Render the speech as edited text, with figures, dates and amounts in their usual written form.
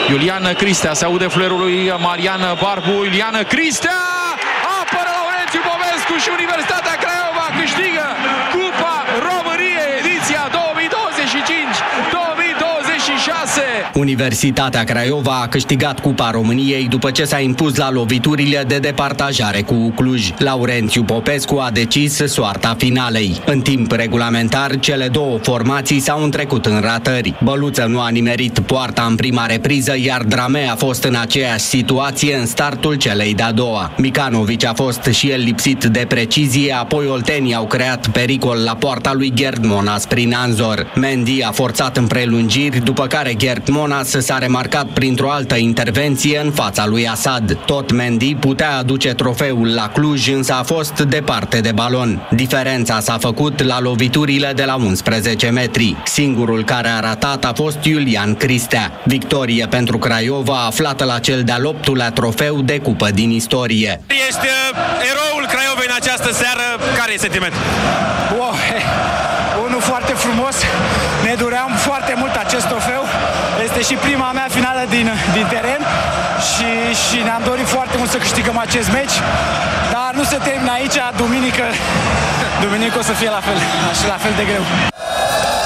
Iulian Cristea, se aude fluierul lui Marian Barbu. Iulian Cristea apără Laurențiu Popescu și Universitatea Craiova câștigă Cupa României ediția 2025-2026. Universitatea Craiova a câștigat Cupa României după ce s-a impus la loviturile de departajare cu Cluj. Laurențiu Popescu a decis soarta finalei. În timp regulamentar, cele două formații s-au întrecut în ratări. Băluță nu a nimerit poarta în prima repriză, iar Dramé a fost în aceeași situație în startul celei de-a doua. Micanovici a fost și el lipsit de precizie, apoi oltenii au creat pericol la poarta lui Gerd Monas prin Anzor. Mendy a forțat în prelungiri, după care Gerd Monas s-a remarcat printr-o altă intervenție în fața lui Asad. Tot Mendy putea aduce trofeul la Cluj, însă a fost departe de balon. Diferența s-a făcut la loviturile de la 11 metri. Singurul care a ratat a fost Iulian Cristea. Victorie pentru Craiova, aflată la cel de-al 8-lea trofeu de cupă din istorie. Ești eroul Craiovei în această seară. Care e sentimentul? Wow, unul foarte frumos. Ne doream foarte mult acest trofeu. Este și prima mea finală din teren și ne-am dorit foarte mult să câștigăm acest meci. Dar nu se termină aici. Duminică o să fie la fel de greu.